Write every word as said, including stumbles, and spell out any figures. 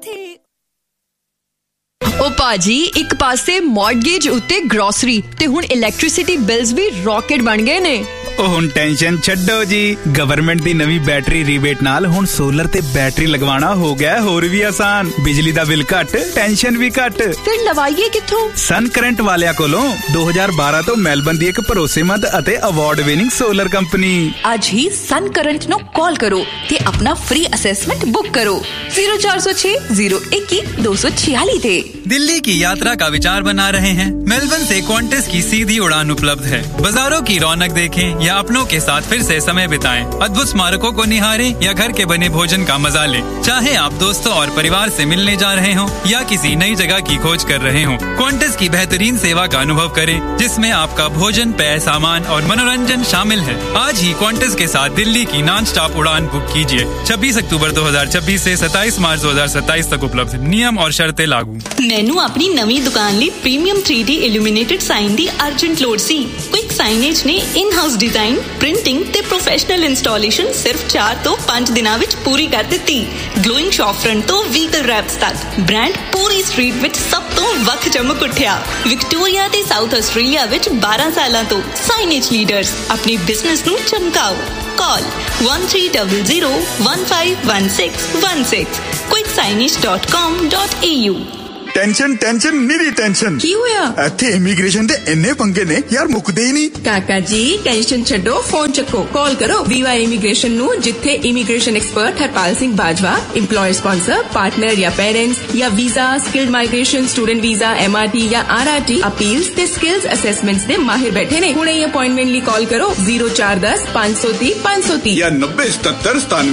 ओ पाजी एक पासे मॉर्गेज उत्ते ग्रोसरी ते हुण इलेक्ट्रिसिटी बिल्स भी रॉकेट बन गए ने। ओ हुण टेंशन छड्डो जी, गवर्नमेंट दी नवी बैटरी रीबेट नाल हुण सोलर ते बैटरी लगवाना हो गया होर भी आसान। बिजली दा बिल घट, टेंशन भी घट। फिर लवाइए कित्थों? सन करंट वालियां कोलों दो हज़ार बारह तो मेलबर्न दी एक भरोसेमंद अते अवार्ड विनिंग सोलर कंपनी। आज ही सन करंट नो कॉल करो ते अपना फ्री असेसमेंट बुक करो जीरो चार सौ छह जीरो इक्की दो सौ छियालीस थे। दिल्ली की यात्रा का विचार बना रहे हैं? मेलबर्न से क्वांटस की सीधी उड़ान उपलब्ध है। बाजारों की रौनक देखें या अपनों के साथ फिर से समय बिताएं, अद्भुत स्मारकों को निहारें या घर के बने भोजन का मजा लें। चाहे आप दोस्तों और परिवार से मिलने जा रहे हों या किसी नई जगह की खोज कर रहे हों, क्वांटस की बेहतरीन सेवा का अनुभव करें जिसमें आपका भोजन, पेय, सामान और मनोरंजन शामिल है। आज ही क्वांटस के साथ दिल्ली की नॉन स्टॉप उड़ान बुक कीजिए। छब्बीस अक्टूबर दो हज़ार छब्बीस से सत्ताईस मार्च दो हज़ार सत्ताईस तक उपलब्ध। नियम और शर्तें लागू। मैनू अपनी नवी दुकान ਲਈ premium three D illuminated sign ਦੀ ਅਰਜੈਂਟ ਲੋੜ ਸੀ। क्विक ਸਾਈਨੇਜ ਨੇ ਇਨ ਹਾਊਸ ਡਿਜ਼ਾਈਨ, ਪ੍ਰਿੰਟਿੰਗ ਤੇ ਪ੍ਰੋਫੈਸ਼ਨਲ ਇੰਸਟਾਲੇਸ਼ਨ ਸਿਰਫ ਚਾਰ ਤੋਂ ਪੰਜ ਦਿਨਾਂ ਵਿੱਚ ਪੂਰੀ ਕਰ ਦਿੱਤੀ। ਗਲੋਇੰਗ ਸ਼ੌਪ ਫਰੰਟ ਤੋਂ ਵਹੀਕਲ ਰੈਪਸ ਤੱਕ ਬ੍ਰਾਂਡ ਪੂਰੀ ਸਟਰੀਟ ਵਿੱਚ ਸਭ ਤੋਂ ਵੱਖ ਚਮਕ ਉੱਠਿਆ। ਵਿਕਟੋਰੀਆ ਤੇ ਸਾਊਥ ਆਸਟ੍ਰੇਲੀਆ ਵਿੱਚ ਬਾਰਾਂ ਸਾਲਾਂ ਤੋਂ ਸਾਈਨੇਜ ਲੀਡਰਸ। ਆਪਣੇ ਬਿਜ਼ਨਸ ਨੂੰ ਚਮਕਾਓ। Call one three zero zero one five one six one six quick signage dot com dot a u। Tension tension निरी टेंशन की होया? इत्थे इमीग्रेशन दे इन्ने पंगे ने यार मुकदे ही नहीं। काका जी टेंशन छड्डो, फोन चक्को, कॉल करो वीवा इमीग्रेशन नु, जिथे immigration expert Harpal Singh Bajwa employer sponsor, partner या पेरेंट्स या visa, skilled migration, student visa, MRT या आरआरटी अपील्स ते स्किल्स असेसमेंट्स दे माहिर बैठे ने। हुणे ही अपॉइंटमेंट ली कॉल करो जीरो चार दस पांच सौ तीस पांच सौ तीस या नब्बे सतहत्तर सतानवे